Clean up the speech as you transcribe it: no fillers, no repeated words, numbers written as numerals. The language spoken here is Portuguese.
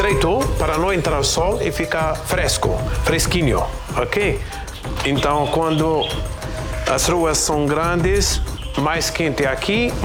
estreito para não entrar sol e ficar fresco, fresquinho, ok? Então, quando as ruas são grandes, mais quente aqui,